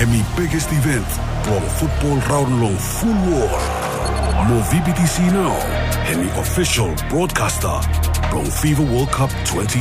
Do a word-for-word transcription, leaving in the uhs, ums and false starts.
hemi biggest event, blong football round long full war. Mo V B T C now, hemi official broadcaster, blong FIFA World Cup twenty